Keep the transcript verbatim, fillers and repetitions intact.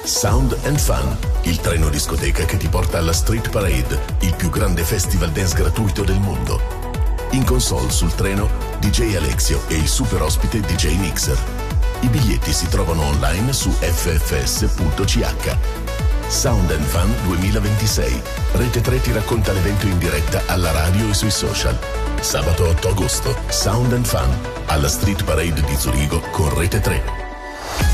Sound and Fun, il treno discoteca che ti porta alla Street Parade, il più grande festival dance gratuito del mondo. In console sul treno D J Alexio e il super ospite D J Mixer. I biglietti si trovano online su f f s punto c h. Sound and Fun duemilaventisei. Rete tre ti racconta l'evento in diretta alla radio e sui social. Sabato otto agosto, Sound and Fun alla Street Parade di Zurigo con Rete tre.